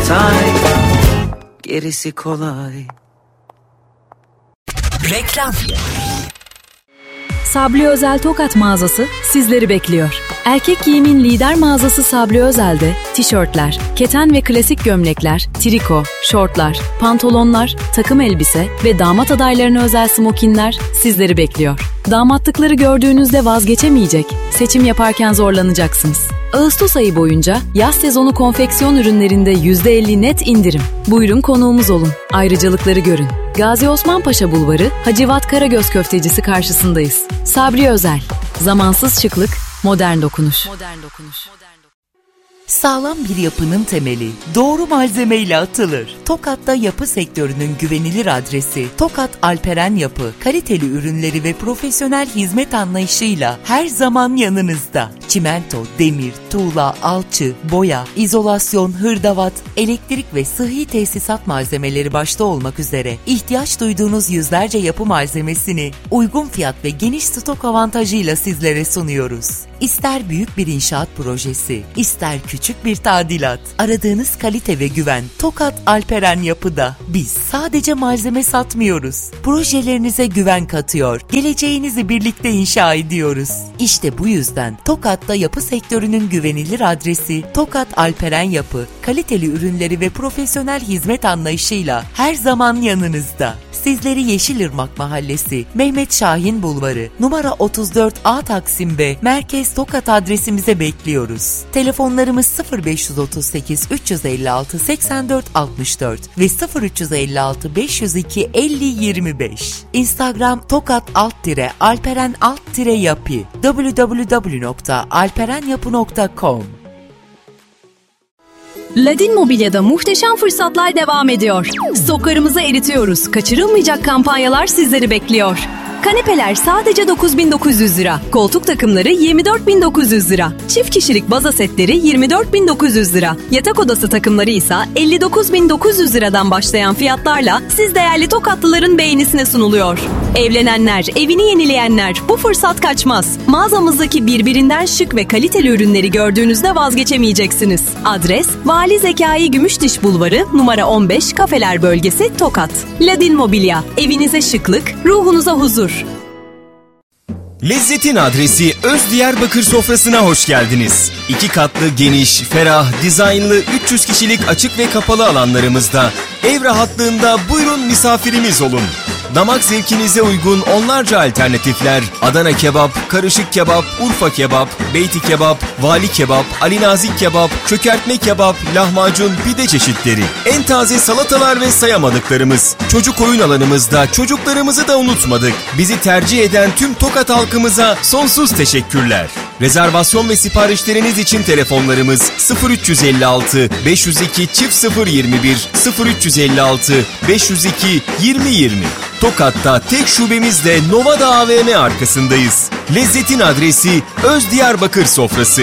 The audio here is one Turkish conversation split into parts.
Hatay, gerisi kolay. Reklam. Sabri Özel Tokat mağazası sizleri bekliyor. Erkek giyimin lider mağazası Sabri Özel'de tişörtler, keten ve klasik gömlekler, triko, şortlar, pantolonlar, takım elbise ve damat adaylarına özel smokinler sizleri bekliyor. Damatlıkları gördüğünüzde vazgeçemeyecek, seçim yaparken zorlanacaksınız. Ağustos ayı boyunca yaz sezonu konfeksiyon ürünlerinde %50 net indirim. Buyurun konuğumuz olun, ayrıcalıkları görün. Gazi Osman Paşa Bulvarı, Hacivat Karagöz Köftecisi karşısındayız. Sabri Özel, zamansız şıklık, modern dokunuş. Sağlam bir yapının temeli doğru malzemeyle atılır. Tokat'ta yapı sektörünün güvenilir adresi Tokat Alperen Yapı, kaliteli ürünleri ve profesyonel hizmet anlayışıyla her zaman yanınızda. Çimento, demir, tuğla, alçı, boya, izolasyon, hırdavat, elektrik ve sıhhi tesisat malzemeleri başta olmak üzere ihtiyaç duyduğunuz yüzlerce yapı malzemesini uygun fiyat ve geniş stok avantajıyla sizlere sunuyoruz. İster büyük bir inşaat projesi, ister küçük bir tadilat, aradığınız kalite ve güven Tokat Alperen Yapı'da. Biz sadece malzeme satmıyoruz, projelerinize güven katıyor, geleceğinizi birlikte inşa ediyoruz. İşte bu yüzden Tokat'ta yapı sektörünün güvenilir adresi Tokat Alperen Yapı, kaliteli ürünleri ve profesyonel hizmet anlayışıyla her zaman yanınızda. Sizleri Yeşilırmak Mahallesi, Mehmet Şahin Bulvarı, numara 34A Taksim B, Merkez Tokat adresimize bekliyoruz. Telefonlarımız 0538 356 84 64 ve 0356 502 50 25. Instagram tokat_alperen_yapı, www.alperenyapı.com. Ladin Mobilya'da muhteşem fırsatlar devam ediyor. Stoklarımızı eritiyoruz. Kaçırılmayacak kampanyalar sizleri bekliyor. Kanepeler sadece 9.900 lira. Koltuk takımları 24.900 lira. Çift kişilik baza setleri 24.900 lira. Yatak odası takımları ise 59.900 liradan başlayan fiyatlarla siz değerli Tokatlıların beğenisine sunuluyor. Evlenenler, evini yenileyenler, bu fırsat kaçmaz. Mağazamızdaki birbirinden şık ve kaliteli ürünleri gördüğünüzde vazgeçemeyeceksiniz. Adres: Vali Zekai Gümüşdiş Bulvarı, numara 15, Kafeler Bölgesi, Tokat. Ladin Mobilya, evinize şıklık, ruhunuza huzur. Lezzetin adresi Özdiyarbakır sofrasına hoş geldiniz. 2 katlı, geniş, ferah, dizaynlı 300 kişilik açık ve kapalı alanlarımızda ev rahatlığında buyurun misafirimiz olun. Damak zevkinize uygun onlarca alternatifler: Adana kebap, karışık kebap, Urfa kebap, beyti kebap, vali kebap, Ali Nazik kebap, çökertme kebap, lahmacun, pide çeşitleri. En taze salatalar ve sayamadıklarımız. Çocuk oyun alanımızda çocuklarımızı da unutmadık. Bizi tercih eden tüm Tokat halkımıza sonsuz teşekkürler. Rezervasyon ve siparişleriniz için telefonlarımız 0356 502 021 0356 502 2020. Tokat'ta tek şubemizle Novada AVM arkasındayız. Lezzetin adresi Özdiyarbakır sofrası.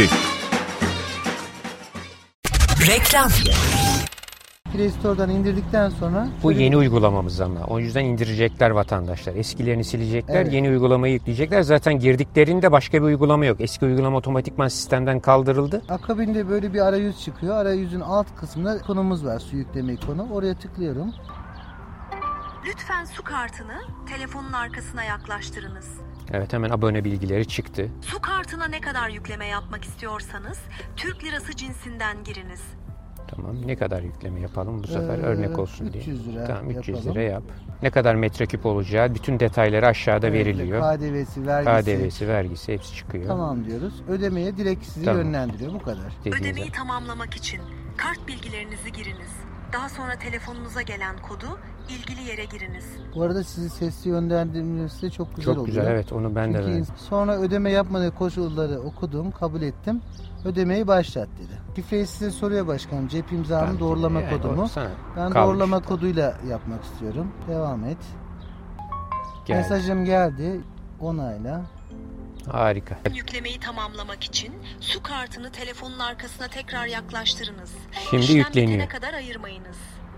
Reklam. Play Store'dan indirdikten sonra... Bu yeni uygulamamız ama. O yüzden indirecekler vatandaşlar. Eskilerini silecekler, evet. Yeni uygulamayı yükleyecekler. Zaten girdiklerinde başka bir uygulama yok. Eski uygulama otomatikman sistemden kaldırıldı. Akabinde böyle bir arayüz çıkıyor. Arayüzün alt kısmında ikonumuz var. Su yükleme ikonu. Oraya tıklıyorum. Lütfen su kartını telefonun arkasına yaklaştırınız. Evet, hemen abone bilgileri çıktı. Su kartına ne kadar yükleme yapmak istiyorsanız Türk lirası cinsinden giriniz. Tamam, ne kadar yükleme yapalım bu sefer örnek olsun diye. 300 lira Tamam, 300 yapalım. lira yap. Ne kadar metreküp olacağı bütün detayları aşağıda veriliyor. KDV'si, vergisi hepsi çıkıyor. Tamam diyoruz. Ödemeye direkt sizi yönlendiriyor, bu kadar. Ödemeyi tamamlamak için kart bilgilerinizi giriniz. Daha sonra telefonunuza gelen kodu ilgili yere giriniz. Bu arada sizi sesli yönlendirmesi çok güzel oluyor. Çok güzel, evet, onu ben de verdim. Sonra ödeme yapmadığı koşulları okudum, kabul ettim. Ödemeyi başlat dedi. Şifreyi size soruyor başkanım. Cep imzamı, doğrulama kodumu. Ben doğrulama koduyla yapmak istiyorum. Devam et. Geldi. Mesajım geldi. Onayla. Harika. Yüklemeyi tamamlamak için su kartını telefonun arkasına tekrar yaklaştırınız. Şimdi İşlem yükleniyor. bitene kadar ayırmayınız.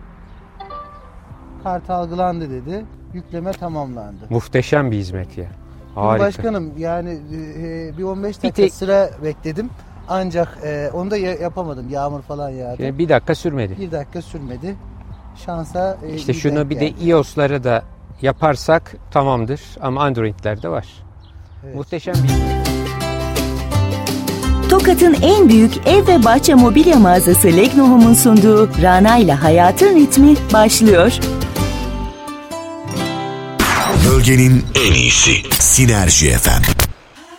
Kart algılandı dedi. Yükleme tamamlandı. Muhteşem bir hizmet ya. Harika. Başkanım yani bir 15 dakika sıra bekledim. Ancak onu da yapamadım. Yağmur falan yağdı. Yani 1 dakika sürmedi. 1 dakika sürmedi. Şansa İşte şunu bir de iOS'ları da yaparsak tamamdır. Ama Android'lerde var. Evet. Muhteşem bir... Tokat'ın en büyük ev ve bahçe mobilya mağazası Legnohome'un sunduğu Rana ile Hayatın Ritmi başlıyor. Bölgenin en iyisi Sinerji FM.